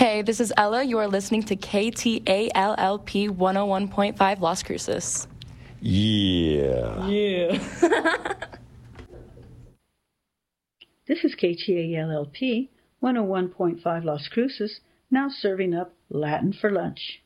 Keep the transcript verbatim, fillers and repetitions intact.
Hey, this is Ella. You are listening to K T A L L P one oh one point five Las Cruces. Yeah. Yeah. This is K T A L L P one oh one point five Las Cruces, now serving up Latin for lunch.